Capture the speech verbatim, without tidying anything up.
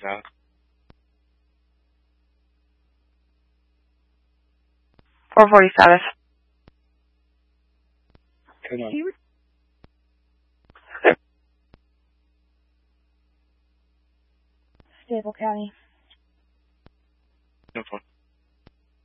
Yeah. four forty status. Come on. Stable County. No phone.